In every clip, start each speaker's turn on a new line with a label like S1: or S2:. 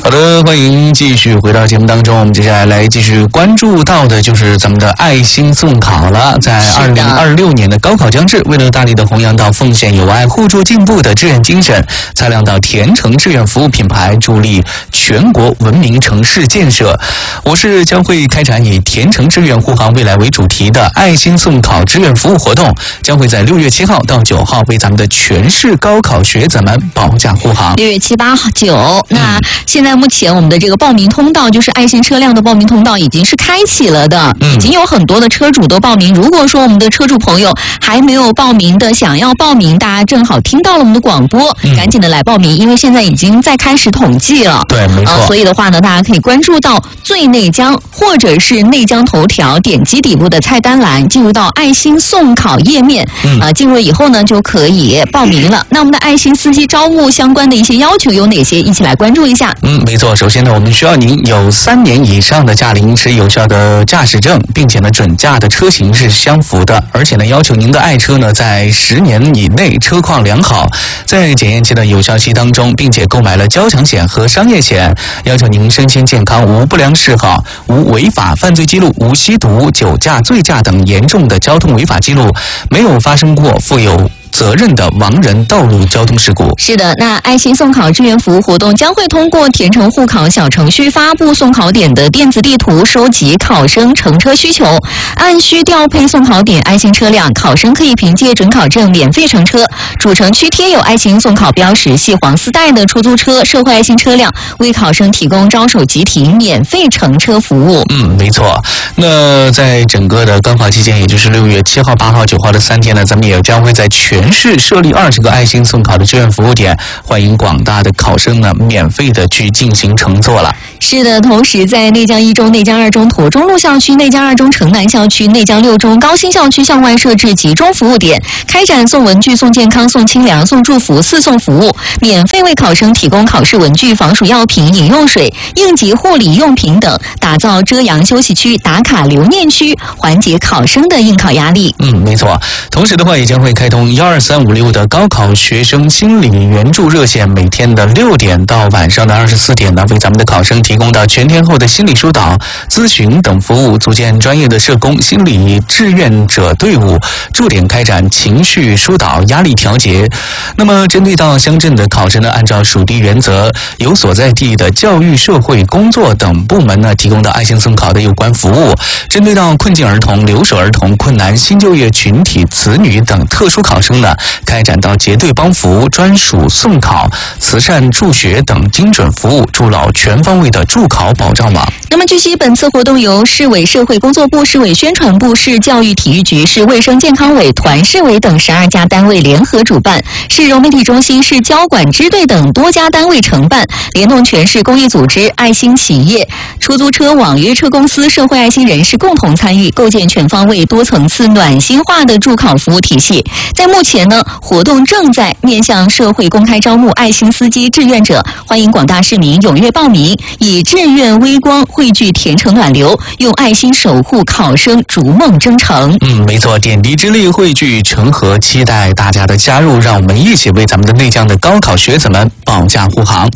S1: 好的，欢迎继续回到节目当中。我们接下来继续关注到的就是咱们的爱心送考了。在2026年的高考将至，为了大力的弘扬到奉献友爱、互助进步的志愿精神，擦亮到甜城志愿服务品牌，助力全国文明城市建设，我市将会开展以甜城志愿护航未来为主题的爱心送考志愿服务活动，将会在6月7号到9号为咱们的全市高考学子们保驾护航。
S2: 6月7、8、9，那现在目前我们的这个报名通道，就是爱心车辆的报名通道已经是开启了的，已经有很多的车主都报名。如果说我们的车主朋友还没有报名的，想要报名，大家正好听到了我们的广播，赶紧的来报名，因为现在已经在开始统计了。
S1: 对，没错。
S2: 所以的话呢，大家可以关注到最内江或者是内江头条，点击底部的菜单栏，进入到爱心送考页面。进入以后呢，就可以报名了。那我们的爱心司机招募相关的一些要求有哪些？一起来关注一下。
S1: 没错。首先呢，我们需要您有3年以上的驾龄，持有效的驾驶证，并且呢，准驾的车型是相符的，而且呢，要求您的爱车呢，在10年以内车况良好，在检验期的有效期当中，并且购买了交强险和商业险，要求您身心健康，无不良嗜好，无违法犯罪记录，无吸毒、酒驾、醉驾等严重的交通违法记录，没有发生过负有责任的亡人道路交通事故。
S2: 是的，那爱心送考志愿服务活动将会通过甜城互考小程序发布送考点的电子地图，收集考生乘车需求，按需调配送考点爱心车辆，考生可以凭借准考证免费乘车。主城区贴有爱心送考标识、系黄丝带的出租车、社会爱心车辆，为考生提供招手即停、免费乘车服务。
S1: 没错。那在整个的高考期间，也就是6月7号、8号、9号的3天呢，咱们也将会在全市设立20个爱心送考的志愿服务点，欢迎广大的考生呢免费的去进行乘坐了。
S2: 是的，同时在内江1中、内江2中、妥中路校区、内江2中城南校区、内江6中高新校区向外设置集中服务点，开展送文具、送健康、送清凉、送祝福4送服务，免费为考生提供考试文具、防暑药品、饮用水、应急护理用品等，打造遮阳休息区、打卡留念区，缓解考生的应考压力。
S1: 没错。同时的话，也将会开通12356的高考学生心理援助热线，每天的6点到晚上的24点呢，为咱们的考生提供到全天候的心理疏导、咨询等服务，组建专业的社工、心理志愿者队伍，驻点开展情绪疏导、压力调节。那么，针对到乡镇的考生呢，按照属地原则，由所在地的教育、社会工作等部门呢，提供到爱心送考的有关服务。针对到困境儿童、留守儿童、困难新就业群体子女等特殊考生呢，开展到结对帮扶、专属送考、慈善助学等精准服务，筑牢全方位的助考保障网。
S2: 那么据悉，本次活动由市委社会工作部、市委宣传部、市教育体育局、市卫生健康委、团市委等12家单位联合主办，市融媒体中心、市交管支队等多家单位承办，联动全市公益组织、爱心企业、出租车、网约车公司、社会爱心人士共同参与，构建全方位、多层次、暖心化的助考服务体系。在目前呢，活动正在面向社会公开招募爱心司机志愿者，欢迎广大市民踊跃报名，以志愿微光汇聚甜城暖流，用爱心守护考生逐梦征程。
S1: 没错，点滴之力汇聚成河，期待大家的加入，让我们一起为咱们的内江的高考学子们保驾护航。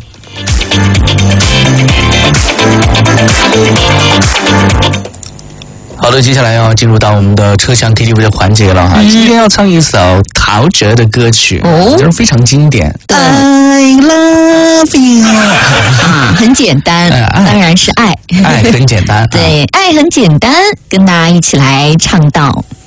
S1: 好的，接下来要进入到我们的车厢 KTV 的环节了哈。今天要唱一首陶喆的歌曲，就是非常经典。I love you
S2: 很简单，当然是爱。
S1: 爱很简单，
S2: 对，爱很简单，跟大家一起来唱到。